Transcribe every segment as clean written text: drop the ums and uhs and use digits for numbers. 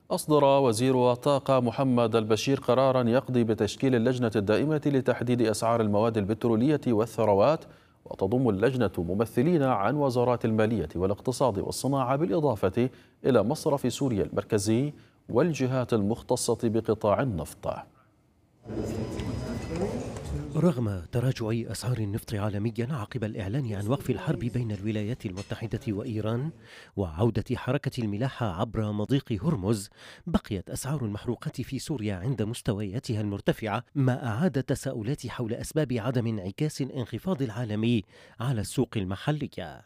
أصدر وزير الطاقة محمد البشير قرارا يقضي بتشكيل اللجنة الدائمة لتحديد أسعار المواد البترولية والثروات، وتضم اللجنة ممثلين عن وزارات المالية والاقتصاد والصناعة، بالإضافة إلى مصرف سوريا المركزي والجهات المختصة بقطاع النفط. رغم تراجع أسعار النفط عالميا عقب الإعلان عن وقف الحرب بين الولايات المتحدة وإيران وعودة حركة الملاحة عبر مضيق هرمز، بقيت أسعار المحروقات في سوريا عند مستوياتها المرتفعة، ما أعاد تساؤلات حول أسباب عدم انعكاس الانخفاض العالمي على السوق المحلية.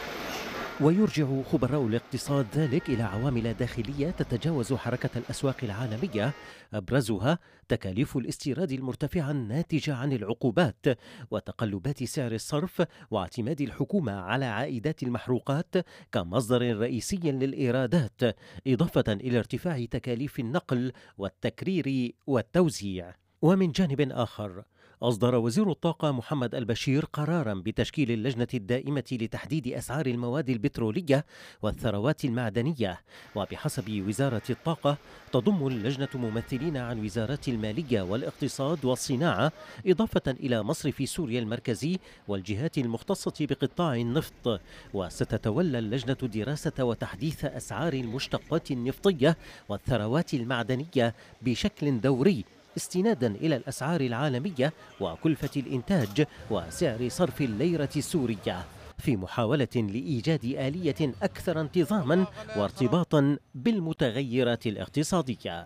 ويرجع خبراء الاقتصاد ذلك إلى عوامل داخلية تتجاوز حركة الأسواق العالمية، أبرزها تكاليف الاستيراد المرتفعة الناتجة عن العقوبات وتقلبات سعر الصرف، واعتماد الحكومة على عائدات المحروقات كمصدر رئيسي للإيرادات، إضافة إلى ارتفاع تكاليف النقل والتكرير والتوزيع. ومن جانب آخر، أصدر وزير الطاقة محمد البشير قرارا بتشكيل اللجنة الدائمة لتحديد أسعار المواد البترولية والثروات المعدنية، وبحسب وزارة الطاقة تضم اللجنة ممثلين عن وزارات المالية والاقتصاد والصناعة، إضافة إلى مصرف سوريا المركزي والجهات المختصة بقطاع النفط. وستتولى اللجنة دراسة وتحديث أسعار المشتقات النفطية والثروات المعدنية بشكل دوري، استنادا إلى الأسعار العالمية وكلفة الإنتاج وسعر صرف الليرة السورية، في محاولة لإيجاد آلية أكثر انتظاما وارتباطا بالمتغيرات الاقتصادية.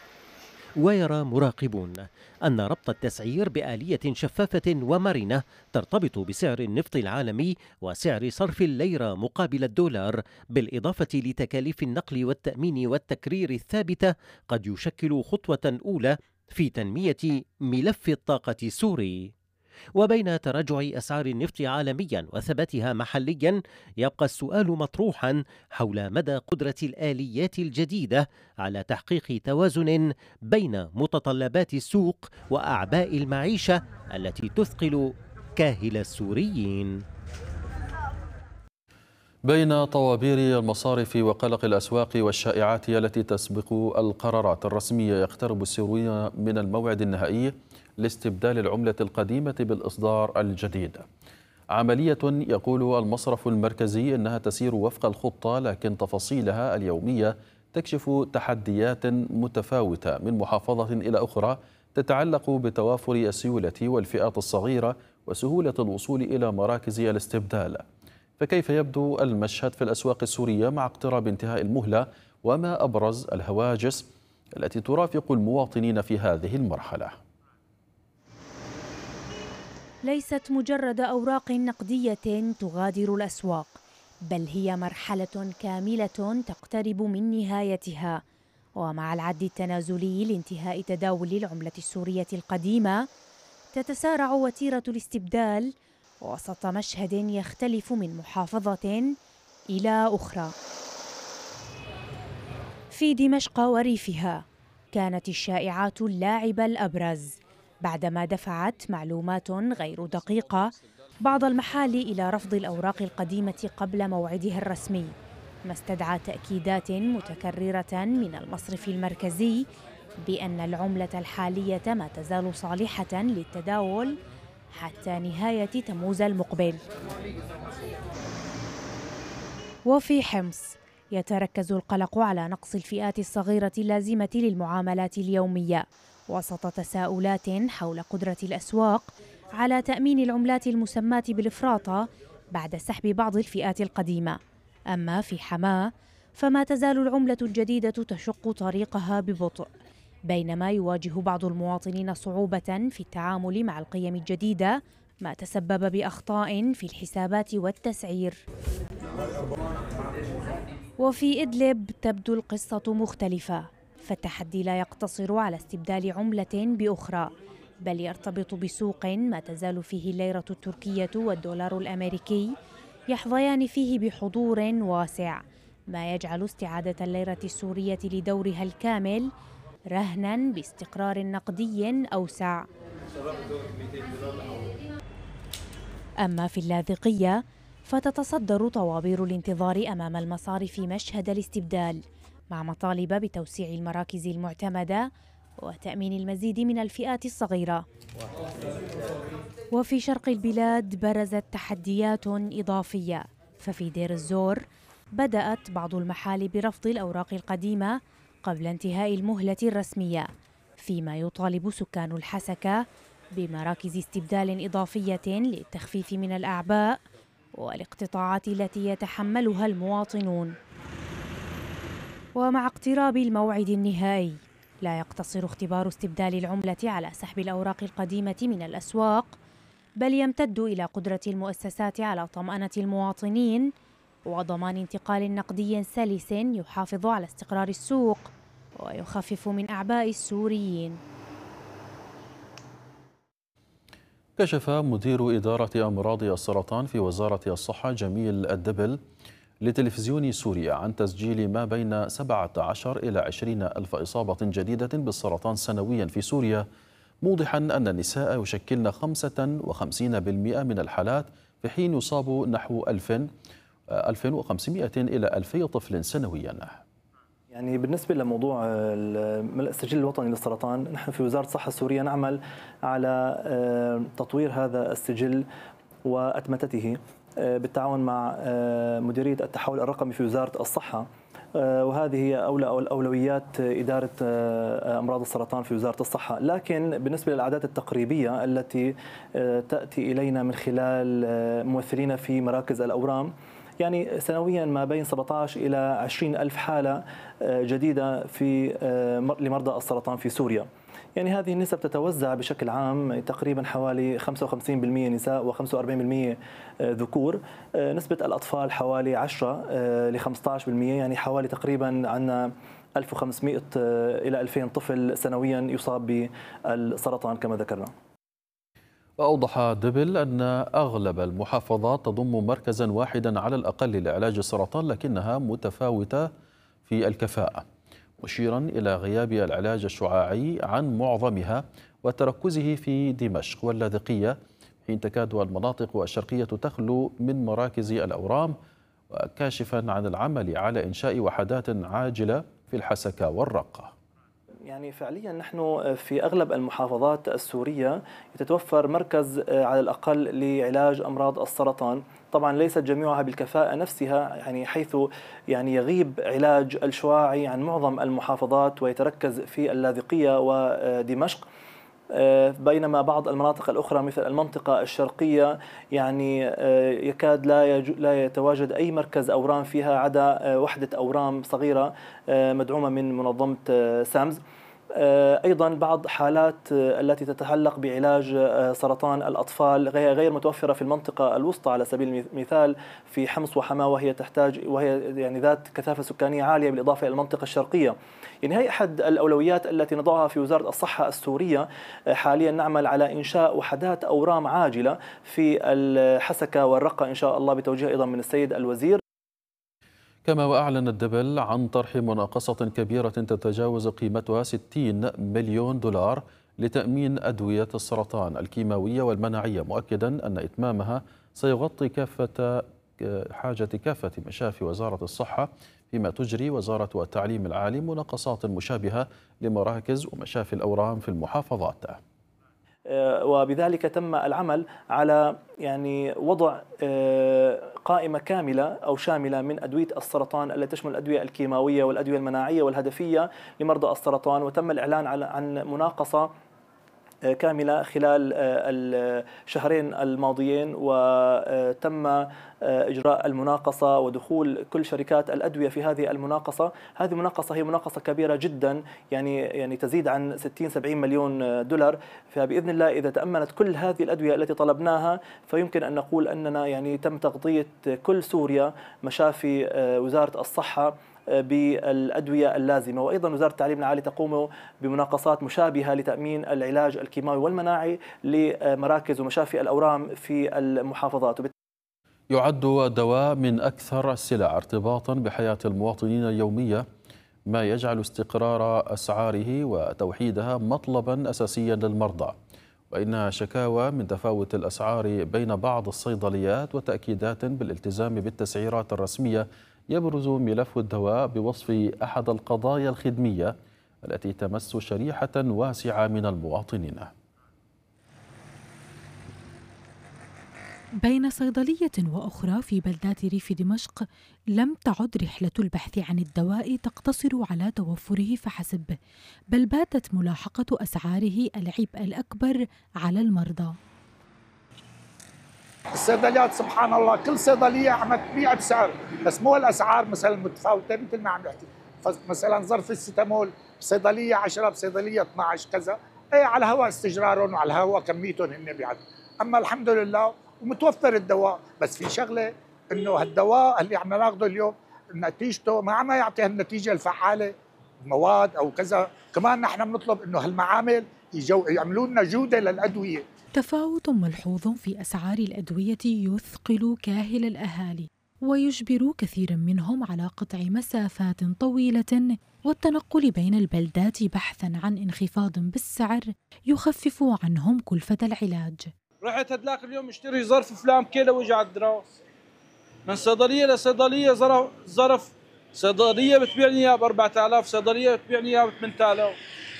ويرى مراقبون أن ربط التسعير بآلية شفافة ومرنة ترتبط بسعر النفط العالمي وسعر صرف الليرة مقابل الدولار، بالإضافة لتكاليف النقل والتأمين والتكرير الثابتة، قد يشكل خطوة أولى في تنمية ملف الطاقة السوري. وبين تراجع أسعار النفط عالميا وثباتها محليا، يبقى السؤال مطروحا حول مدى قدرة الآليات الجديدة على تحقيق توازن بين متطلبات السوق وأعباء المعيشة التي تثقل كاهل السوريين. بين طوابير المصارف وقلق الأسواق والشائعات التي تسبق القرارات الرسمية، يقترب السوريون من الموعد النهائي لاستبدال العملة القديمة بالإصدار الجديد. عملية يقول المصرف المركزي إنها تسير وفق الخطة، لكن تفاصيلها اليومية تكشف تحديات متفاوتة من محافظة إلى أخرى، تتعلق بتوافر السيولة والفئات الصغيرة وسهولة الوصول إلى مراكز الاستبدال. فكيف يبدو المشهد في الأسواق السورية مع اقتراب انتهاء المهلة؟ وما أبرز الهواجس التي ترافق المواطنين في هذه المرحلة؟ ليست مجرد أوراق نقدية تغادر الأسواق، بل هي مرحلة كاملة تقترب من نهايتها. ومع العد التنازلي لانتهاء تداول العملة السورية القديمة، تتسارع وتيرة الاستبدال وسط مشهد يختلف من محافظة إلى أخرى. في دمشق وريفها كانت الشائعات اللاعب الأبرز، بعدما دفعت معلومات غير دقيقة بعض المحال إلى رفض الأوراق القديمة قبل موعدها الرسمي، ما استدعى تأكيدات متكررة من المصرف المركزي بأن العملة الحالية ما تزال صالحة للتداول حتى نهاية تموز المقبل. وفي حمص يتركز القلق على نقص الفئات الصغيرة اللازمة للمعاملات اليومية، وسط تساؤلات حول قدرة الأسواق على تأمين العملات المسماة بالإفراط بعد سحب بعض الفئات القديمة. أما في حماة فما تزال العملة الجديدة تشق طريقها ببطء، بينما يواجه بعض المواطنين صعوبة في التعامل مع القيم الجديدة، ما تسبب بأخطاء في الحسابات والتسعير. وفي إدلب تبدو القصة مختلفة، فالتحدي لا يقتصر على استبدال عملة بأخرى، بل يرتبط بسوق ما تزال فيه الليرة التركية والدولار الأمريكي يحظيان فيه بحضور واسع، ما يجعل استعادة الليرة السورية لدورها الكامل رهنا باستقرار نقدي أوسع. أما في اللاذقية فتتصدر طوابير الانتظار أمام المصارف مشهد الاستبدال، مع مطالب بتوسيع المراكز المعتمدة وتأمين المزيد من الفئات الصغيرة. وفي شرق البلاد برزت تحديات إضافية، ففي دير الزور بدأت بعض المحال برفض الأوراق القديمة قبل انتهاء المهلة الرسمية، فيما يطالب سكان الحسكة بمراكز استبدال إضافية للتخفيف من الأعباء والاقتطاعات التي يتحملها المواطنون. ومع اقتراب الموعد النهائي لا يقتصر اختبار استبدال العملة على سحب الأوراق القديمة من الأسواق، بل يمتد إلى قدرة المؤسسات على طمأنة المواطنين وضمان انتقال نقدي سلس يحافظ على استقرار السوق ويخفف من أعباء السوريين. كشف مدير إدارة أمراض السرطان في وزارة الصحة جميل الدبل لتلفزيون سوريا عن تسجيل ما بين 17 إلى 20 ألف إصابة جديدة بالسرطان سنويا في سوريا، موضحا أن النساء يشكلن 55% من الحالات، في حين يصاب نحو 1500 إلى 2000 طفل سنويا. يعني بالنسبة لموضوع السجل الوطني للسرطان، نحن في وزارة الصحة السورية نعمل على تطوير هذا السجل وأتمتته بالتعاون مع مديرية التحول الرقمي في وزارة الصحة، وهذه هي أولويات إدارة أمراض السرطان في وزارة الصحة. لكن بالنسبة للأعداد التقريبية التي تأتي إلينا من خلال ممثلين في مراكز الأورام، يعني سنويا ما بين 17 إلى 20 ألف حالة جديدة لمرضى السرطان في سوريا. يعني هذه النسب تتوزع بشكل عام تقريبا حوالي 55% نساء و45% ذكور. نسبة الأطفال حوالي 10 ل 15%، يعني حوالي تقريبا عندنا 1500 إلى 2000 طفل سنويا يصاب بالسرطان كما ذكرنا. وأوضح دبل أن أغلب المحافظات تضم مركزا واحدا على الأقل لعلاج السرطان، لكنها متفاوتة في الكفاءة، مشيرا إلى غياب العلاج الشعاعي عن معظمها وتركزه في دمشق واللاذقية، حين تكاد المناطق الشرقية تخلو من مراكز الأورام، وكاشفا عن العمل على إنشاء وحدات عاجلة في الحسكة والرقة. يعني فعليا نحن في أغلب المحافظات السورية يتوفر مركز على الأقل لعلاج أمراض السرطان، طبعا ليست جميعها بالكفاءة نفسها، يعني حيث يعني يغيب علاج الشعاعي عن معظم المحافظات ويتركز في اللاذقية ودمشق، بينما بعض المناطق الأخرى مثل المنطقة الشرقية يعني يكاد لا يتواجد أي مركز أورام فيها عدا وحدة أورام صغيرة مدعومة من منظمة سامز. أيضا بعض حالات التي تتعلق بعلاج سرطان الأطفال غير متوفرة في المنطقة الوسطى، على سبيل المثال في حمص وحماة، وهي يعني ذات كثافة سكانية عالية، بالإضافة إلى المنطقة الشرقية. يعني هي أحد الأولويات التي نضعها في وزارة الصحة السورية حاليا. نعمل على إنشاء وحدات أورام عاجلة في الحسكة والرقة إن شاء الله، بتوجيه أيضا من السيد الوزير. كما وأعلن الدبل عن طرح مناقصة كبيرة تتجاوز قيمتها 60 مليون دولار لتأمين أدوية السرطان الكيماوية والمناعية، مؤكدا أن إتمامها سيغطي كافة حاجة كافة مشافي وزارة الصحة، فيما تجري وزارة التعليم العالي مناقصات مشابهة لمراكز ومشافي الأورام في المحافظات. وبذلك تم العمل على يعني وضع قائمة كاملة أو شاملة من أدوية السرطان التي تشمل الأدوية الكيماوية والأدوية المناعية والهدفية لمرضى السرطان، وتم الإعلان عن مناقصة كاملة خلال الشهرين الماضيين، وتم إجراء المناقصة ودخول كل شركات الأدوية في هذه المناقصة. هذه المناقصة هي مناقصة كبيرة جدا، يعني تزيد عن 60-70 مليون دولار. فبإذن الله إذا تأمنت كل هذه الأدوية التي طلبناها، فيمكن أن نقول أننا يعني تم تغطية كل سوريا مشافي وزارة الصحة بالأدوية اللازمة. وأيضا وزارة التعليم العالي تقوم بمناقصات مشابهة لتأمين العلاج الكيماوي والمناعي لمراكز ومشافي الأورام في المحافظات. يعد الدواء من أكثر السلع ارتباطا بحياة المواطنين اليومية، ما يجعل استقرار أسعاره وتوحيدها مطلبا أساسيا للمرضى، وإنها شكاوى من تفاوت الأسعار بين بعض الصيدليات وتأكيدات بالالتزام بالتسعيرات الرسمية يبرز ملف الدواء بوصف أحد القضايا الخدمية التي تمس شريحة واسعة من المواطنين. بين صيدلية وأخرى في بلدات ريف دمشق لم تعد رحلة البحث عن الدواء تقتصر على توفره فحسب، بل باتت ملاحقة أسعاره العبء الأكبر على المرضى. الصيدليات سبحان الله كل صيدلية عم تبيع بسعر، بس مو الأسعار مثلا متفاوتة مثل ما عم نحكي، مثلا ظرف الستامول بصيدلية 10 بصيدلية 12 كذا، ايه على هوا استجرارهم وعلى هوا كميتهم هن بيعد. أما الحمد لله ومتوفر الدواء، بس في شغله انه هالدواء اللي عم ناخذه اليوم نتيجته ما عم يعطي النتيجه الفعاله، مواد او كذا، كمان نحن بنطلب انه هالمعامل يعملوا لنا جوده للادويه. تفاوت ملحوظ في اسعار الادويه يثقل كاهل الاهالي ويجبر كثيرا منهم على قطع مسافات طويله والتنقل بين البلدات بحثا عن انخفاض بالسعر يخفف عنهم كلفه العلاج. رحت هدلاك اليوم اشتري ظرف فلان كيلو وجع على الدراس من صيدليه لصيدليه، ظرف صيدليه بتبيعني اياه ب 4000، صيدليه بتبيعني اياه ب 8000.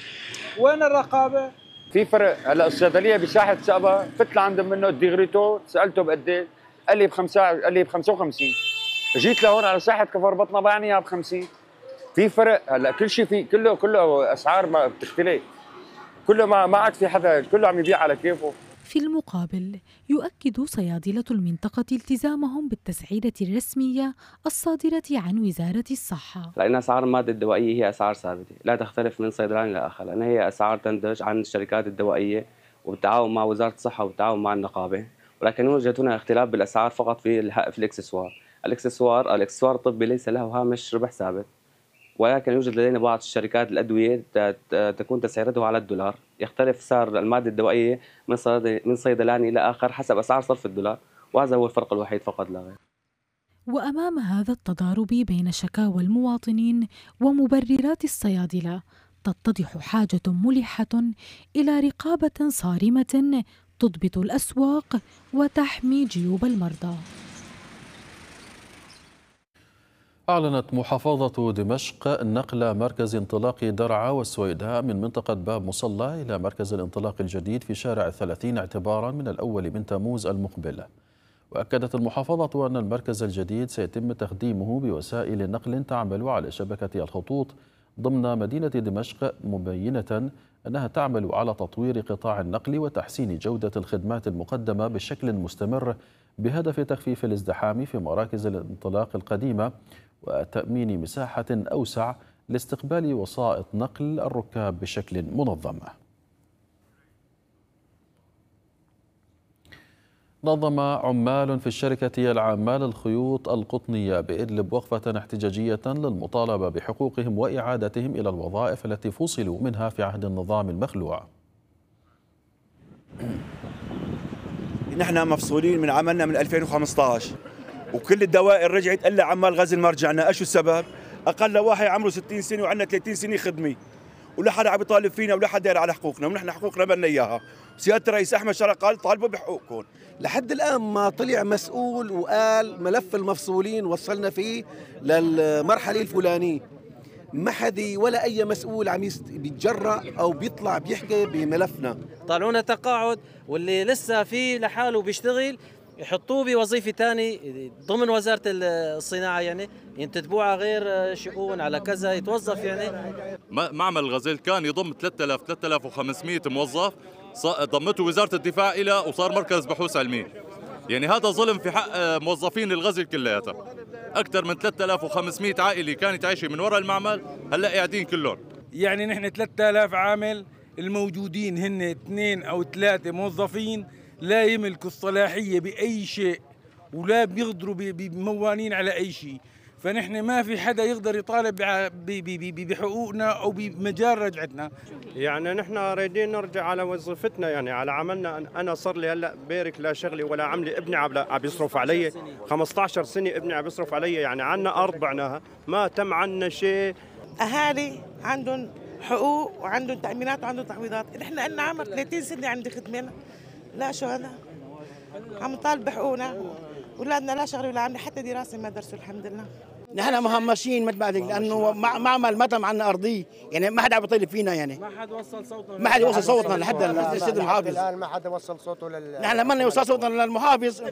وين الرقابه؟ في فرق. هلا الصيدليه بساحه سقبه فت لعند منه الديغريتو سالته بقد ايه؟ قال لي قال لي ب 55. جيت لهون على ساحه كفر بطنه بعني اياها ب 50. في فرق. هلا كل شيء في كله اسعار ما بتختلف، كله ما عاد في حدا، كله عم يبيع على كيفه. في المقابل يؤكد صيادلة المنطقة التزامهم بالتسعيرة الرسمية الصادرة عن وزارة الصحة. لأن أسعار المادة الدوائية هي أسعار ثابتة لا تختلف من صيدلاني لآخر، لأن هي أسعار تنتج عن الشركات الدوائية وبالتعاون مع وزارة الصحة وبالتعاون مع النقابة، ولكن يوجد هنا اختلاف بالأسعار فقط في الإكسسوار. الإكسسوار الطبي ليس له هامش ربح ثابت، ولكن يوجد لدينا بعض الشركات الأدوية تكون تسعيرتها على الدولار، يختلف سعر المادة الدوائية من صيدلاني إلى آخر حسب أسعار صرف الدولار، وهذا هو الفرق الوحيد فقط لا غير. وأمام هذا التضارب بين شكاوى المواطنين ومبررات الصيادلة تتضح حاجة ملحة إلى رقابة صارمة تضبط الأسواق وتحمي جيوب المرضى. أعلنت محافظة دمشق نقل مركز انطلاق درعا والسويداء من منطقة باب مصلى إلى مركز الانطلاق الجديد في شارع 30 اعتبارا من الأول من تموز المقبل. وأكدت المحافظة أن المركز الجديد سيتم تخديمه بوسائل نقل تعمل على شبكة الخطوط ضمن مدينة دمشق، مبينة أنها تعمل على تطوير قطاع النقل وتحسين جودة الخدمات المقدمة بشكل مستمر بهدف تخفيف الازدحام في مراكز الانطلاق القديمة وتأمين مساحة أوسع لاستقبال وسائط نقل الركاب بشكل منظم. نظم عمال في الشركة العامة للخيوط القطنية بإدلب وقفة احتجاجية للمطالبة بحقوقهم وإعادتهم إلى الوظائف التي فصلوا منها في عهد النظام المخلوع. نحن مفصولين من عملنا من 2015 وكل الدوائر رجعت الا عمال غزل ما رجعنا. ايش السبب؟ اقل واحد عمره 60 سنه وعندنا 30 سنه خدمه، ولا حدا عم يطالب فينا ولا حدا على حقوقنا، ونحن حقوقنا بدنا اياها. سياده الرئيس احمد شرق قال طالبوا بحقوقكم. لحد الان ما طلع مسؤول وقال ملف المفصولين وصلنا فيه للمرحله الفلانيه. ما حدا ولا اي مسؤول عم بيتجرأ او بيطلع بيحكي بملفنا. طالعونا تقاعد، واللي لسه فيه لحاله بيشتغل يحطوه بوظيفه ثانيه ضمن وزاره الصناعه، يعني ينتدبوه على غير شؤون على كذا يتوظف. يعني معمل الغزل كان يضم 3500 موظف، ضمته وزاره الدفاع إلى وصار مركز بحوث علميه. يعني هذا ظلم في حق موظفين الغزل كلياتها. اكثر من 3500 عائله كانت عايشه من وراء المعمل هلا قاعدين كلهم. يعني نحن 3000 عامل، الموجودين هن 2 أو 3 موظفين لا يملكوا الصلاحيه باي شيء ولا بيقدروا بموانين على اي شيء، فنحن ما في حدا يقدر يطالب بحقوقنا او بمجال رجعتنا. يعني نحن رايدين نرجع على وظيفتنا، يعني على عملنا. انا صار لي هلا بارك لا شغلي ولا عملي، ابني عم يصرف علي 15 سنه، ابني عم يصرف علي. يعني عنا ارض بعناها، ما تم عنا شيء. اهالي عندهم حقوق وعندهم تامينات وعندهم تعويضات، نحن لنا عمر 30 سنه عندي خدمه، لا شو هذا؟ عم نطالب بحقوقنا، اولادنا لا شغله ولا عملي، حتى دراسه ما درسوا الحمد لله. نحن مهمشين مثل ما قلت، لانه معمل مدام عنا ارضيه، يعني ما حدا عم يطيل فينا، يعني ما حد وصل صوتنا، ما حد يوصل صوتنا لحد السيد المحافظ. الان ما حدا وصل صوته نحن لما يوصل صوتنا للمحافظ.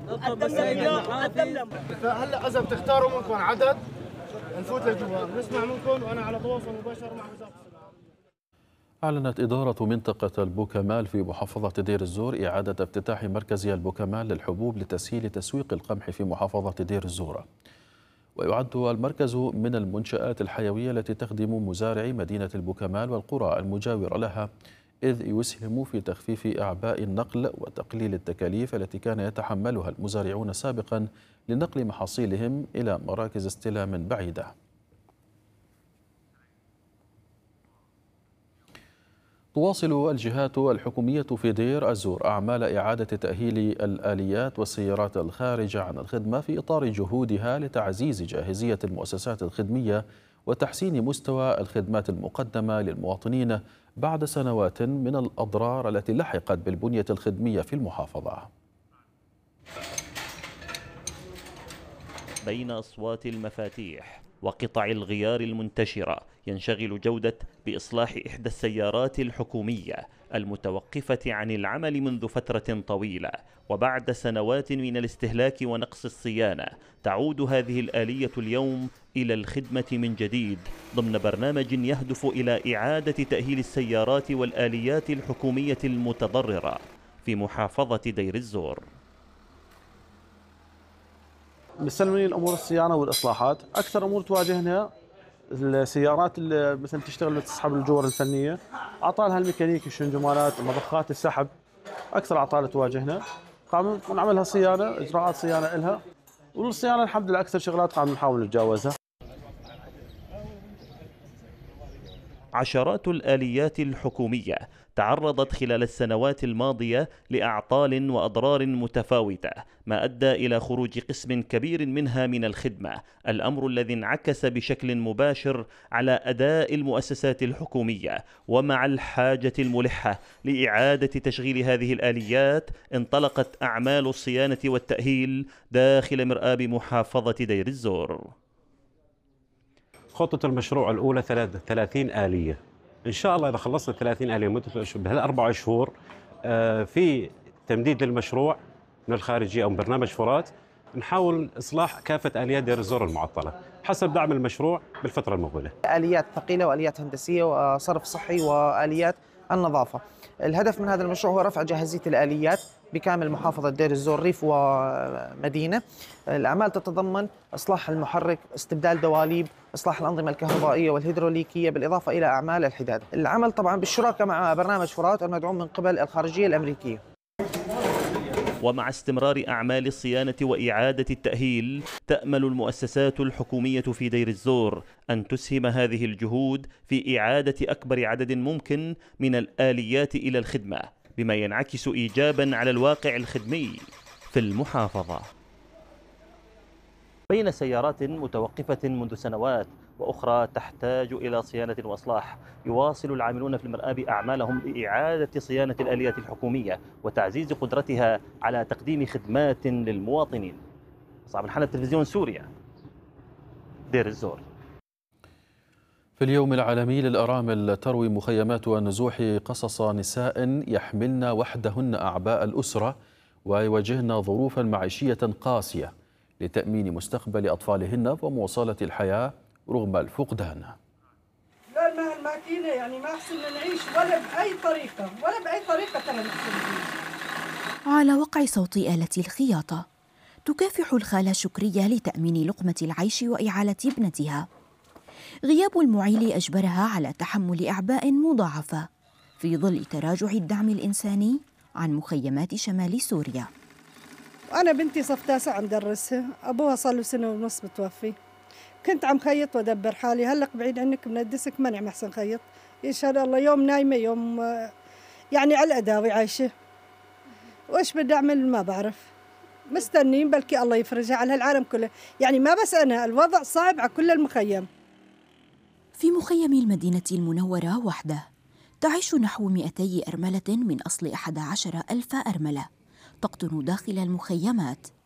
فهلا اذا بتختاروا منكم عدد نفوت لجوا، بنسمع منكم، وانا على تواصل مباشر مع وزاره الصناعه. أعلنت إدارة منطقة البوكمال في محافظة دير الزور إعادة افتتاح مركز البوكمال للحبوب لتسهيل تسويق القمح في محافظة دير الزور. ويعد المركز من المنشآت الحيوية التي تخدم مزارعي مدينة البوكمال والقرى المجاورة لها، إذ يسهم في تخفيف أعباء النقل وتقليل التكاليف التي كان يتحملها المزارعون سابقا لنقل محاصيلهم إلى مراكز استلام بعيدة. تواصل الجهات الحكومية في دير الزور أعمال إعادة تأهيل الآليات والسيارات الخارجة عن الخدمة في إطار جهودها لتعزيز جاهزية المؤسسات الخدمية وتحسين مستوى الخدمات المقدمة للمواطنين بعد سنوات من الأضرار التي لحقت بالبنية الخدمية في المحافظة. بين أصوات المفاتيح وقطع الغيار المنتشرة ينشغل جودة بإصلاح إحدى السيارات الحكومية المتوقفة عن العمل منذ فترة طويلة، وبعد سنوات من الاستهلاك ونقص الصيانة تعود هذه الآلية اليوم إلى الخدمة من جديد ضمن برنامج يهدف إلى إعادة تأهيل السيارات والآليات الحكومية المتضررة في محافظة دير الزور. مستلمين امور الصيانه والاصلاحات، اكثر امور تواجهنا السيارات اللي مثلا تشتغل وتسحب الجور الفنيه، اعطالها الميكانيكي، الشنجمالات، مضخات السحب، اكثر اعطال تواجهنا، قام نعملها صيانه، اجراءات صيانه لها، والصيانه الحمد لله اكثر شغلات قام نحاول نتجاوزها. عشرات الآليات الحكومية تعرضت خلال السنوات الماضية لأعطال وأضرار متفاوتة، ما أدى إلى خروج قسم كبير منها من الخدمة، الأمر الذي انعكس بشكل مباشر على أداء المؤسسات الحكومية. ومع الحاجة الملحة لإعادة تشغيل هذه الآليات انطلقت أعمال الصيانة والتأهيل داخل مرآب محافظة دير الزور. خطة المشروع الأولى 30 آلية، إن شاء الله إذا خلصنا 30 آلية مدة بهالأربع شهور في تمديد للمشروع من الخارجية أو من برنامج فرات، نحاول إصلاح كافة آليات دير الزور المعطلة حسب دعم المشروع بالفترة المقبلة. آليات ثقيلة وآليات هندسية وصرف صحي وآليات النظافة. الهدف من هذا المشروع هو رفع جاهزية الآليات بكامل محافظة دير الزور ريف ومدينة. الأعمال تتضمن إصلاح المحرك، استبدال دواليب، إصلاح الأنظمة الكهربائية والهيدروليكية، بالإضافة إلى أعمال الحداد. العمل طبعا بالشراكة مع برنامج فرات المدعوم من قبل الخارجية الأمريكية. ومع استمرار أعمال الصيانة وإعادة التأهيل، تأمل المؤسسات الحكومية في دير الزور أن تسهم هذه الجهود في إعادة أكبر عدد ممكن من الآليات إلى الخدمة، بما ينعكس إيجاباً على الواقع الخدمي في المحافظة. بين سيارات متوقفة منذ سنوات وأخرى تحتاج إلى صيانة وإصلاح، يواصل العاملون في المرآب أعمالهم لإعادة صيانة الآليات الحكومية وتعزيز قدرتها على تقديم خدمات للمواطنين. صعب الحالة تلفزيون سوريا، دير الزور. في اليوم العالمي للأرامل تروي مخيمات النزوح قصص نساء يحملن وحدهن أعباء الأسرة ويواجهن ظروفا معيشية قاسية لتأمين مستقبل أطفالهن ومواصلة الحياة رغم الفقدان. لا الماء الماكينة يعني ما أحسن نعيش ولا بأي طريقة ترى نحسن. على وقع صوت آلة الخياطة تكافح الخالة شكرية لتأمين لقمة العيش وإعالة ابنتها. غياب المعيل أجبرها على تحمل أعباء مضاعفة في ظل تراجع الدعم الإنساني عن مخيمات شمال سوريا. أنا بنتي صف 9 عم درسها، أبوها صار له 1.5 سنة متوفي. كنت عم خيط وأدبر حالي، هلق بعيد عنك بندسك ماني عم أحسن خيط. إن شاء الله يوم نايمة يوم يعني على الأداوي عايشة. وإيش بدي أعمل ما بعرف. مستنين بلكي الله يفرجها على العالم كله، يعني ما بس أنا، الوضع صعب على كل المخيم. في مخيم المدينة المنورة وحده تعيش نحو 200 أرملة من أصل 11,000 أرملة تقطن داخل المخيمات.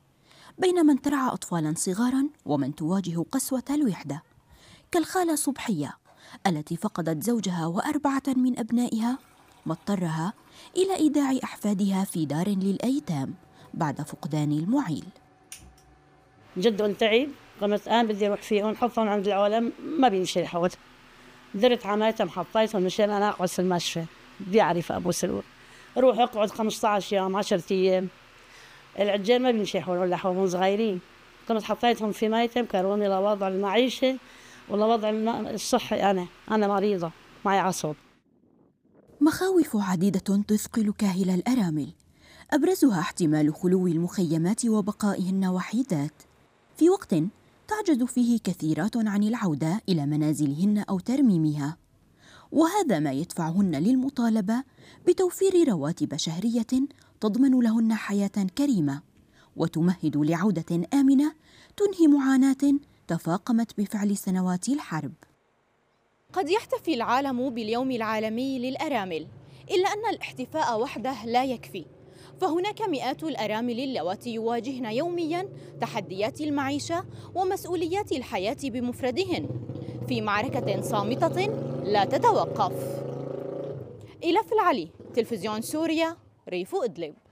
بين من ترعى أطفالا صغارا ومن تواجه قسوة الوحدة، كالخالة صبحية التي فقدت زوجها و4 من أبنائها، ما اضطرها إلى إيداع أحفادها في دار للأيتام بعد فقدان المعيل. جد تعب، قمت أنا بدي أروح فيهم حطهم عند العالم، ما بيمشي الحوض. درت عمايتهم حطيتهم مشان أنا أقعد في المشفى، بدي أعرف أبو سلول، أروح أقعد 15 يوم 10 أيام. العجال ما بيمشي حول ولا حول صغيرين، قمت حطيتهم في ميتم كروني لوضع المعيشة ولوضع الصحي. أنا مريضة معي عصب. مخاوف عديدة تثقل كاهل الأرامل، أبرزها احتمال خلو المخيمات وبقائهن وحيدات في وقت تعجز فيه كثيرات عن العودة إلى منازلهن أو ترميمها، وهذا ما يدفعهن للمطالبة بتوفير رواتب شهرية تضمن لهن حياة كريمة وتمهد لعودة آمنة تنهي معاناة تفاقمت بفعل سنوات الحرب. قد يحتفي العالم باليوم العالمي للأرامل، إلا أن الاحتفاء وحده لا يكفي، فهناك مئات الأرامل اللواتي يواجهن يومياً تحديات المعيشة ومسؤوليات الحياة بمفردهن في معركة صامتة لا تتوقف. إلف العلي، تلفزيون سوريا، ريف إدلب.